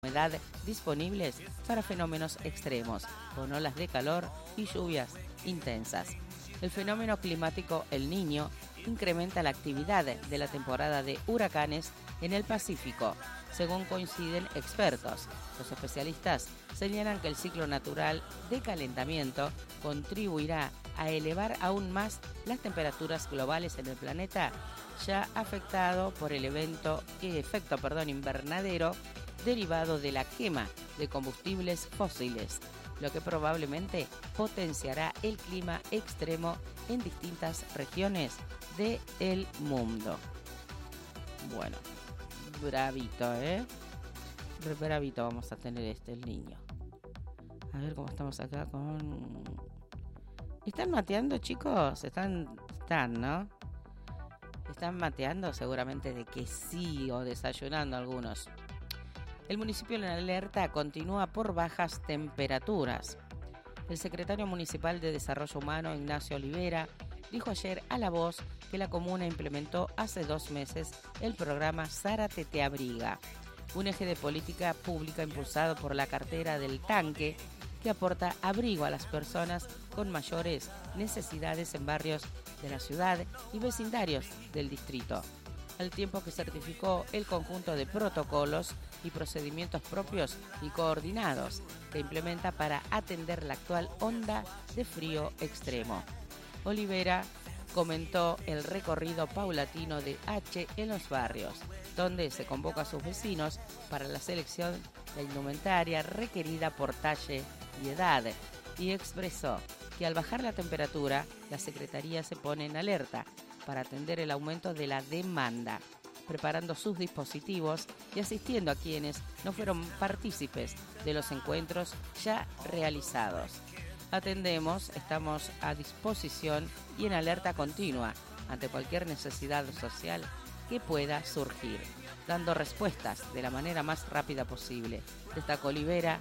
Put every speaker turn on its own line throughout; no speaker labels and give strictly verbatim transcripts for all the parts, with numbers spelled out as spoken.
humedad disponibles para fenómenos extremos, con olas de calor y lluvias intensas. El fenómeno climático El Niño incrementa la actividad de la temporada de huracanes en el Pacífico, según coinciden expertos. Los especialistas señalan que el ciclo natural de calentamiento contribuirá a elevar aún más las temperaturas globales en el planeta, ya afectado por el evento, efecto perdón, invernadero derivado de la quema de combustibles fósiles, lo que probablemente potenciará el clima extremo en distintas regiones del mundo. Bueno, bravito, ¿eh? Bravito vamos a tener este, el niño. A ver cómo estamos acá con... ¿Están mateando, chicos? Están, están, ¿no? Están mateando, seguramente de que sí, o desayunando algunos. El municipio en alerta continúa por bajas temperaturas. El secretario municipal de Desarrollo Humano, Ignacio Olivera, dijo ayer a La Voz que la comuna implementó hace dos meses el programa Zárate te abriga, un eje de política pública impulsado por la cartera del tanque que aporta abrigo a las personas con mayores necesidades en barrios de la ciudad y vecindarios del distrito, al tiempo que certificó el conjunto de protocolos y procedimientos propios y coordinados que implementa para atender la actual onda de frío extremo. Olivera comentó el recorrido paulatino de H en los barrios, donde se convoca a sus vecinos para la selección de indumentaria requerida por talle y edad, y expresó que al bajar la temperatura, la Secretaría se pone en alerta para atender el aumento de la demanda, preparando sus dispositivos y asistiendo a quienes no fueron partícipes de los encuentros ya realizados. Atendemos, estamos a disposición y en alerta continua ante cualquier necesidad social que pueda surgir, dando respuestas de la manera más rápida posible, destacó Olivera.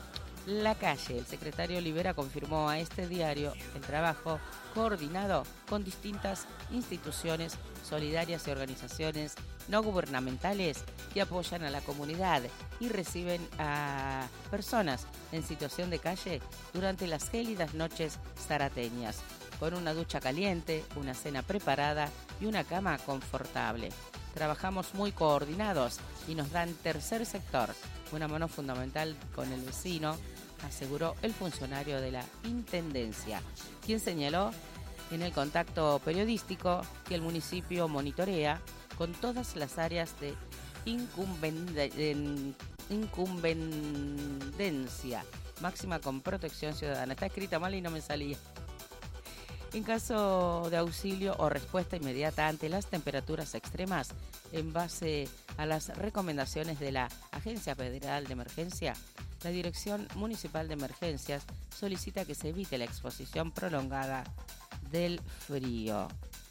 La Calle, el secretario Olivera confirmó a este diario el trabajo coordinado con distintas instituciones solidarias y organizaciones no gubernamentales que apoyan a la comunidad y reciben a personas en situación de calle durante las gélidas noches zarateñas, con una ducha caliente, una cena preparada y una cama confortable. Trabajamos muy coordinados y nos dan tercer sector, una mano fundamental con el vecino, aseguró el funcionario de la Intendencia, quien señaló en el contacto periodístico que el municipio monitorea con todas las áreas de incumbendencia máxima con protección ciudadana. Está escrita mal y no me salía. En caso de auxilio o respuesta inmediata ante las temperaturas extremas, en base a las recomendaciones de la Agencia Federal de Emergencia, la Dirección Municipal de Emergencias solicita que se evite la exposición prolongada del frío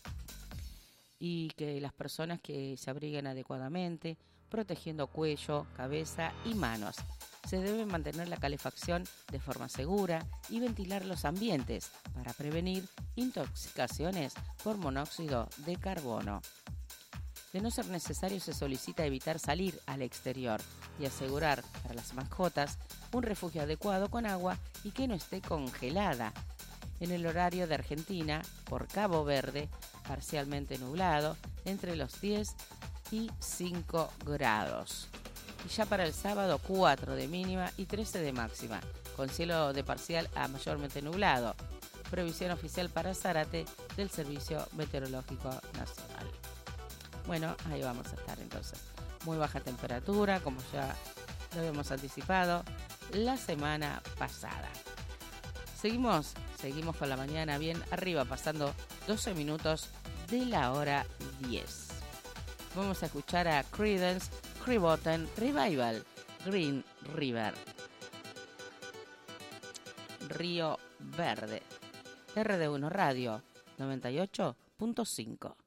y que las personas que se abriguen adecuadamente, protegiendo cuello, cabeza y manos. Se debe mantener la calefacción de forma segura y ventilar los ambientes para prevenir intoxicaciones por monóxido de carbono. De no ser necesario, se solicita evitar salir al exterior y asegurar para las mascotas un refugio adecuado con agua y que no esté congelada. En el horario de Argentina, por Cabo Verde, parcialmente nublado, entre los diez y cinco grados. Y ya para el sábado, cuatro de mínima y trece de máxima, con cielo de parcial a mayormente nublado. Previsión oficial para Zárate del Servicio Meteorológico Nacional. Bueno, ahí vamos a estar entonces. Muy baja temperatura, como ya lo habíamos anticipado la semana pasada. Seguimos, seguimos con la mañana bien arriba, pasando doce minutos de la hora diez. Vamos a escuchar a Creedence Clearwater Revival, Green River. Río Verde. R D uno Radio noventa y ocho punto cinco.